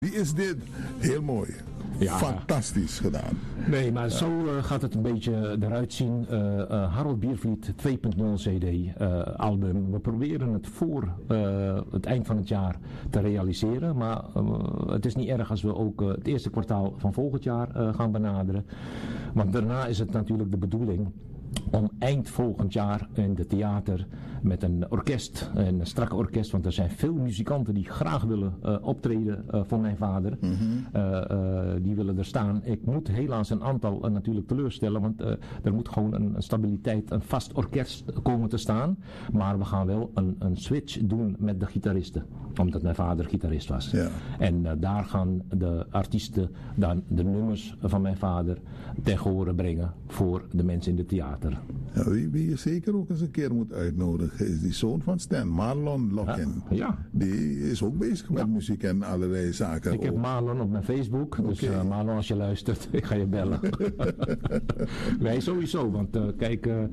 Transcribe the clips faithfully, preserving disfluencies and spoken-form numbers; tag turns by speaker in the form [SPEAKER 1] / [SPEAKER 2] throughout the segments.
[SPEAKER 1] Wie is dit? Heel mooi. Ja. Fantastisch gedaan.
[SPEAKER 2] Nee, maar ja. zo uh, gaat het een beetje eruit zien. Uh, uh, Harold Biervliet twee punt nul C D uh, album. We proberen het voor uh, het eind van het jaar te realiseren. Maar uh, het is niet erg als we ook uh, het eerste kwartaal van volgend jaar uh, gaan benaderen. Want daarna is het natuurlijk de bedoeling om eind volgend jaar in de theater met een orkest, een strak orkest, want er zijn veel muzikanten die graag willen uh, optreden uh, voor mijn vader. Mm-hmm. uh, uh, die willen er staan. Ik moet helaas een aantal uh, natuurlijk teleurstellen, want uh, er moet gewoon een, een stabiliteit, een vast orkest komen te staan. Maar we gaan wel een, een switch doen met de gitaristen, omdat mijn vader gitarist was. Ja. En uh, daar gaan de artiesten dan de nummers van mijn vader ten gehore brengen voor de mensen in het theater.
[SPEAKER 1] Ja, wie, wie je zeker ook eens een keer moet uitnodigen is die zoon van Stan, Marlon Locken.
[SPEAKER 2] Ja, ja.
[SPEAKER 1] Die is ook bezig met ja. muziek en allerlei zaken.
[SPEAKER 2] Ik
[SPEAKER 1] ook.
[SPEAKER 2] heb Marlon op mijn Facebook, okay. dus uh, Marlon, als je luistert, ik ga je bellen. Nee, sowieso, want uh, kijk, uh, uh,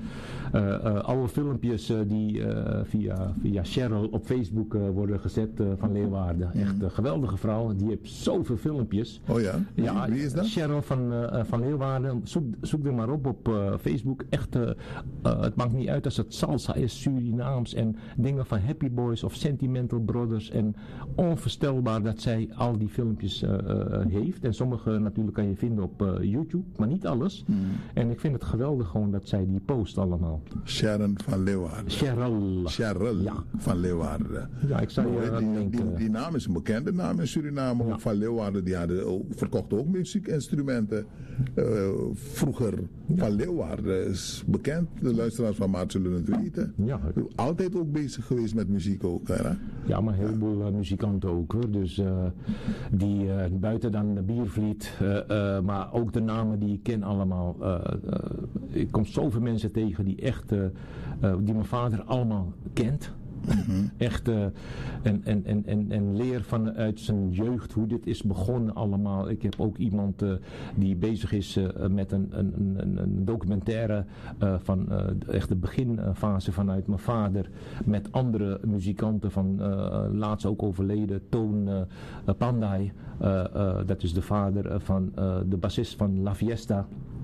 [SPEAKER 2] uh, alle filmpjes uh, die uh, via, via Cheryl op Facebook uh, worden gezet uh, van Leeuwarden. Mm. Echt een geweldige vrouw, die heeft zoveel filmpjes.
[SPEAKER 1] Oh ja? Wie,
[SPEAKER 2] ja,
[SPEAKER 1] wie is dat?
[SPEAKER 2] Cheryl van, uh, van Leeuwarden, zoek, zoek er maar op op uh, Facebook. Echt, uh, uh, het maakt niet uit als het salsa is, Surinaams en dingen van Happy Boys of Sentimental Brothers. En onvoorstelbaar dat zij al die filmpjes uh, uh, heeft. En sommige natuurlijk kan je vinden op uh, YouTube, maar niet alles. Hmm. En ik vind het geweldig gewoon dat zij die post allemaal.
[SPEAKER 1] Sharon van Leeuwarden.
[SPEAKER 2] Cheryl.
[SPEAKER 1] Cheryl ja. van Leeuwarden.
[SPEAKER 2] Ja, ik zou je
[SPEAKER 1] die,
[SPEAKER 2] denken.
[SPEAKER 1] Die, die naam is een bekende naam in Suriname. Ja. Ook van Leeuwarden, die hadden ook, verkochten ook muziekinstrumenten. Uh, vroeger ja. van Leeuwarden is bekend. De luisteraars van Maart zullen het weten. Ja. Altijd ook bezig geweest met muziek ook. Hè?
[SPEAKER 2] Ja, maar heel veel ja. uh, muzikanten ook hoor. Dus uh, die uh, buiten dan de Biervliet, uh, uh, maar ook de namen die ik ken allemaal. Uh, uh, ik kom zoveel mensen tegen die echt, uh, uh, die mijn vader allemaal kent. Mm-hmm. Echt uh, en, en, en, en, en leer vanuit zijn jeugd hoe dit is begonnen allemaal. Ik heb ook iemand uh, die bezig is uh, met een, een, een, een documentaire uh, van uh, echt de beginfase vanuit mijn vader met andere muzikanten van uh, laatst ook overleden Toon uh, Pandai. Uh, uh, dat is de vader van uh, de bassist van La Fiesta.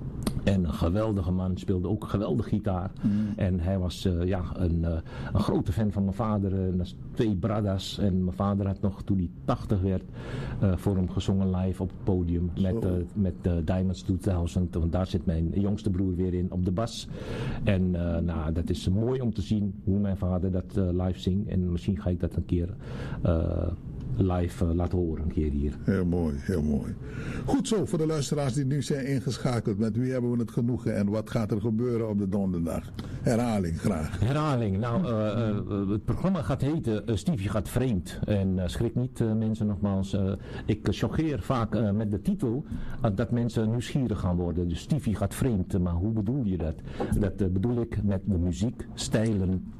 [SPEAKER 2] En een geweldige man, speelde ook geweldig gitaar. Mm. En hij was uh, ja, een, uh, een grote fan van mijn vader. Uh, twee bradas. En mijn vader had nog, toen hij tachtig werd, uh, voor hem gezongen live op het podium. Met, uh, met uh, Diamonds tweeduizend. Want daar zit mijn jongste broer weer in op de bas. En uh, nou, dat is mooi om te zien hoe mijn vader dat uh, live zingt. En misschien ga ik dat een keer Uh, live uh, laten horen een keer hier.
[SPEAKER 1] Heel mooi, heel mooi. Goed zo, voor de luisteraars die nu zijn ingeschakeld. Met wie hebben we het genoegen en wat gaat er gebeuren op de donderdag? Herhaling graag.
[SPEAKER 2] Herhaling. Nou, uh, uh, het programma gaat heten uh, Stevie gaat vreemd. En uh, schrik niet uh, mensen nogmaals. Uh, ik choqueer vaak uh, met de titel uh, dat mensen nieuwsgierig gaan worden. Dus Stevie gaat vreemd. Maar hoe bedoel je dat? Dat uh, bedoel ik met de muziek, stijlen